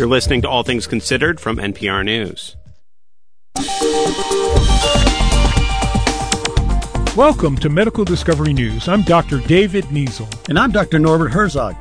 You're listening to All Things Considered from NPR News. Welcome to Medical Discovery News. I'm Dr. David Niesel. And I'm Dr. Norbert Herzog.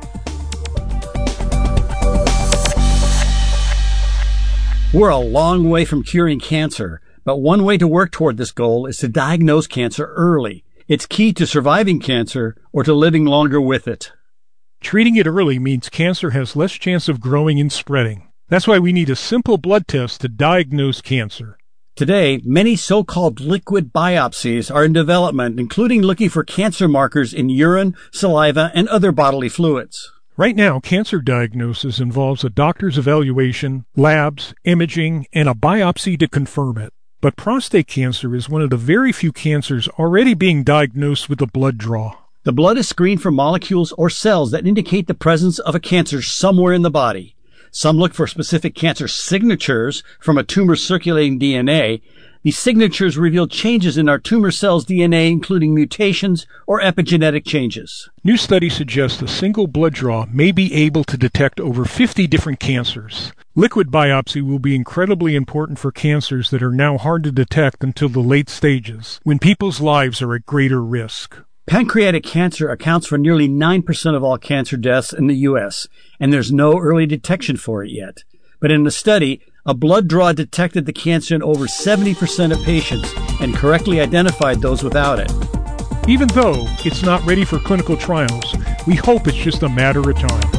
We're a long way from curing cancer, but one way to work toward this goal is to diagnose cancer early. It's key to surviving cancer or to living longer with it. Treating it early means cancer has less chance of growing and spreading. That's why we need a simple blood test to diagnose cancer. Today, many so-called liquid biopsies are in development, including looking for cancer markers in urine, saliva, and other bodily fluids. Right now, cancer diagnosis involves a doctor's evaluation, labs, imaging, and a biopsy to confirm it. But prostate cancer is one of the very few cancers already being diagnosed with a blood draw. The blood is screened for molecules or cells that indicate the presence of a cancer somewhere in the body. Some look for specific cancer signatures from a tumor's circulating DNA. These signatures reveal changes in our tumor cells' DNA, including mutations or epigenetic changes. New studies suggest a single blood draw may be able to detect over 50 different cancers. Liquid biopsy will be incredibly important for cancers that are now hard to detect until the late stages, when people's lives are at greater risk. Pancreatic cancer accounts for nearly 9% of all cancer deaths in the U.S., and there's no early detection for it yet. But in the study, a blood draw detected the cancer in over 70% of patients and correctly identified those without it. Even though it's not ready for clinical trials, we hope it's just a matter of time.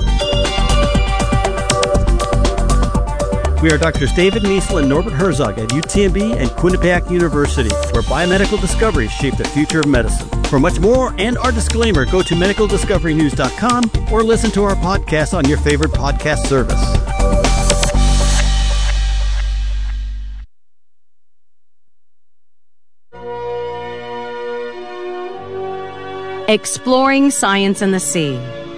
We are Drs. David Niesel and Norbert Herzog at UTMB and Quinnipiac University, where biomedical discoveries shape the future of medicine. For much more and our disclaimer, go to medicaldiscoverynews.com or listen to our podcast on your favorite podcast service. Exploring science in the sea.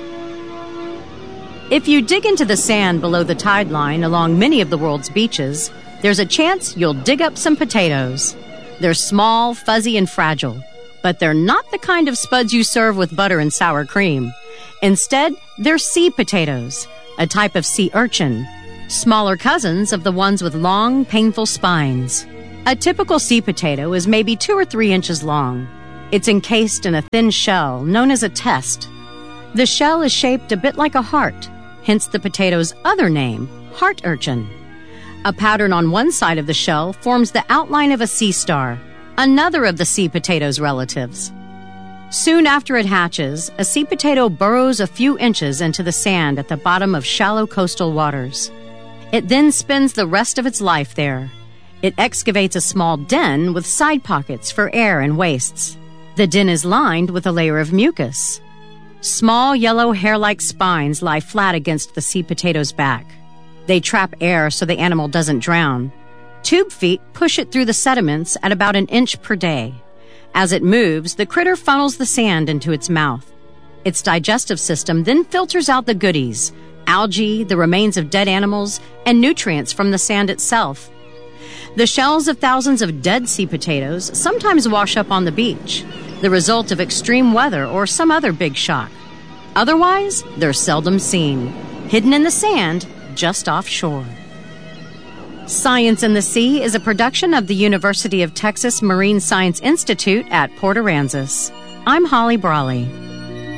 If you dig into the sand below the tide line along many of the world's beaches, there's a chance you'll dig up some potatoes. They're small, fuzzy, and fragile, but they're not the kind of spuds you serve with butter and sour cream. Instead, they're sea potatoes, a type of sea urchin, smaller cousins of the ones with long, painful spines. A typical sea potato is maybe 2 or 3 inches long. It's encased in a thin shell known as a test. The shell is shaped a bit like a heart, hence the potato's other name, heart urchin. A pattern on one side of the shell forms the outline of a sea star, another of the sea potato's relatives. Soon after it hatches, a sea potato burrows a few inches into the sand at the bottom of shallow coastal waters. It then spends the rest of its life there. It excavates a small den with side pockets for air and wastes. The den is lined with a layer of mucus. Small yellow hair-like spines lie flat against the sea potato's back. They trap air so the animal doesn't drown. Tube feet push it through the sediments at about 1 inch per day. As it moves, the critter funnels the sand into its mouth. Its digestive system then filters out the goodies, algae, the remains of dead animals, and nutrients from the sand itself. The shells of thousands of dead sea potatoes sometimes wash up on the beach, the result of extreme weather or some other big shock. Otherwise, they're seldom seen, hidden in the sand just offshore. Science in the Sea is a production of the University of Texas Marine Science Institute at Port Aransas. I'm Holly Brawley.